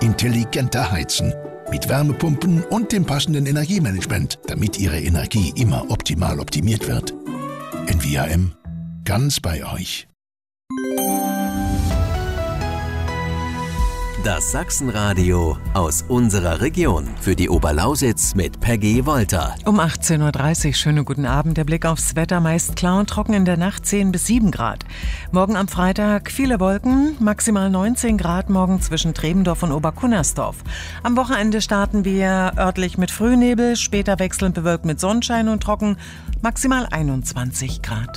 intelligenter heizen. Mit Wärmepumpen und dem passenden Energiemanagement, damit Ihre Energie immer optimal optimiert wird. NWAM. Ganz bei euch. Das Sachsenradio aus unserer Region für die Oberlausitz mit Peggy Wolter. Um 18.30 Uhr, schönen guten Abend. Der Blick aufs Wetter, meist klar und trocken, in der Nacht 10 bis 7 Grad. Morgen am Freitag viele Wolken, maximal 19 Grad morgen zwischen Trebendorf und Oberkunnersdorf. Am Wochenende starten wir örtlich mit Frühnebel, später wechselnd bewölkt mit Sonnenschein und trocken, maximal 21 Grad.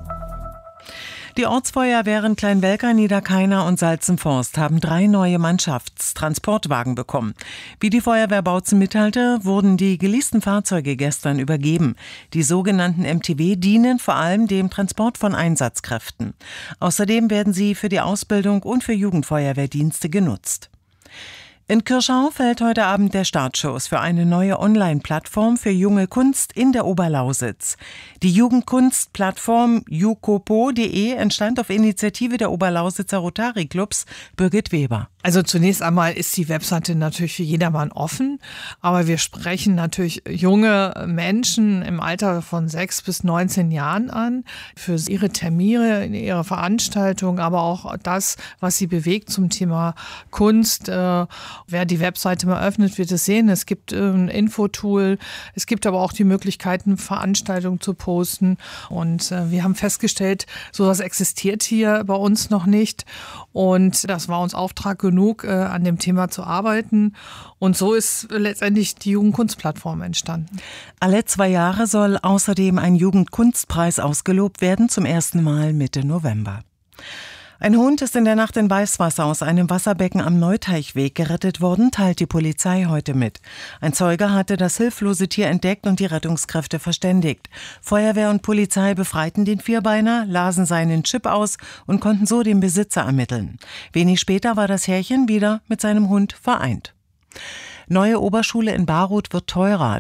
Die Ortsfeuerwehren Kleinwelker, Niederkainer und Salzenforst haben 3 neue Mannschaftstransportwagen bekommen. Wie die Feuerwehr Bautzen mitteilte, wurden die geleasten Fahrzeuge gestern übergeben. Die sogenannten MTW dienen vor allem dem Transport von Einsatzkräften. Außerdem werden sie für die Ausbildung und für Jugendfeuerwehrdienste genutzt. In Kirschau fällt heute Abend der Startschuss für eine neue Online-Plattform für junge Kunst in der Oberlausitz. Die Jugendkunstplattform jukopo.de entstand auf Initiative der Oberlausitzer Rotary-Clubs. Birgit Weber. Also zunächst einmal ist die Webseite natürlich für jedermann offen, aber wir sprechen natürlich junge Menschen im Alter von 6 bis 19 Jahren an für ihre Termine, ihre Veranstaltung, aber auch das, was sie bewegt zum Thema Kunst. Wer die Webseite mal öffnet, wird es sehen. Es gibt ein Infotool, es gibt aber auch die Möglichkeiten, Veranstaltungen zu posten. Und wir haben festgestellt, sowas existiert hier bei uns noch nicht. Und das war uns Auftrag genug, an dem Thema zu arbeiten. Und so ist letztendlich die Jugendkunstplattform entstanden. Alle 2 Jahre soll außerdem ein Jugendkunstpreis ausgelobt werden, zum ersten Mal Mitte November. Ein Hund ist in der Nacht in Weißwasser aus einem Wasserbecken am Neuteichweg gerettet worden, teilt die Polizei heute mit. Ein Zeuge hatte das hilflose Tier entdeckt und die Rettungskräfte verständigt. Feuerwehr und Polizei befreiten den Vierbeiner, lasen seinen Chip aus und konnten so den Besitzer ermitteln. Wenig später war das Herrchen wieder mit seinem Hund vereint. Neue Oberschule in Baruth wird teurer.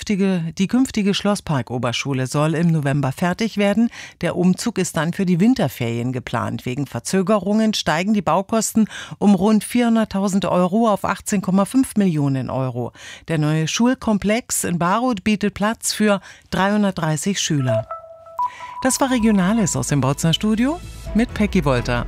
Die künftige Schlosspark-Oberschule soll im November fertig werden. Der Umzug ist dann für die Winterferien geplant. Wegen Verzögerungen steigen die Baukosten um rund 400.000 Euro auf 18,5 Millionen Euro. Der neue Schulkomplex in Baruth bietet Platz für 330 Schüler. Das war Regionales aus dem Bautzener Studio mit Peggy Wolter.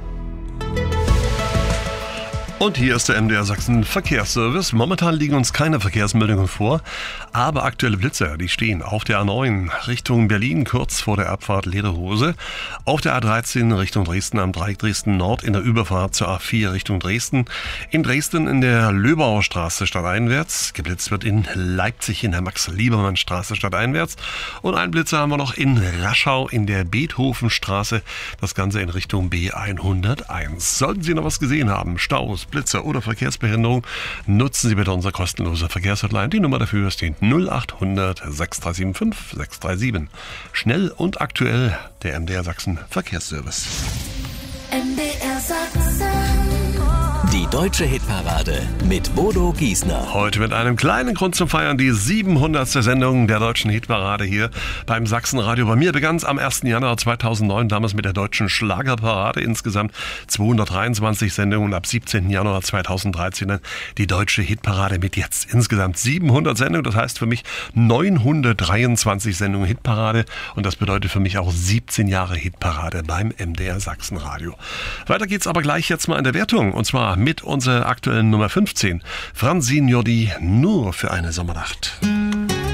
Und hier ist der MDR Sachsen Verkehrsservice. Momentan liegen uns keine Verkehrsmeldungen vor, aber aktuelle Blitzer, die stehen auf der A9 Richtung Berlin, kurz vor der Abfahrt Lederhose, auf der A13 Richtung Dresden am Dreieck Dresden Nord in der Überfahrt zur A4 Richtung Dresden, in Dresden in der Löbauer Straße stadteinwärts, geblitzt wird in Leipzig in der Max-Liebermann-Straße stadteinwärts und einen Blitzer haben wir noch in Raschau in der Beethovenstraße, das Ganze in Richtung B101. Sollten Sie noch was gesehen haben, Staus, Blitzer oder Verkehrsbehinderung, nutzen Sie bitte unsere kostenlose Verkehrshotline. Die Nummer dafür ist die 0800 6375 637. Schnell und aktuell der MDR Sachsen Verkehrsservice. MDR Sachsen. Die deutsche Hitparade mit Bodo Giesner. Heute mit einem kleinen Grund zum Feiern, die 700. Sendung der deutschen Hitparade hier beim Sachsenradio. Bei mir begann es am 1. Januar 2009, damals mit der deutschen Schlagerparade. Insgesamt 223 Sendungen und ab 17. Januar 2013 dann die deutsche Hitparade mit jetzt insgesamt 700 Sendungen. Das heißt für mich 923 Sendungen Hitparade und das bedeutet für mich auch 17 Jahre Hitparade beim MDR Sachsenradio. Weiter geht's aber gleich jetzt mal in der Wertung und zwar mit unserer aktuellen Nummer 15. Francine Jordi, nur für eine Sommernacht.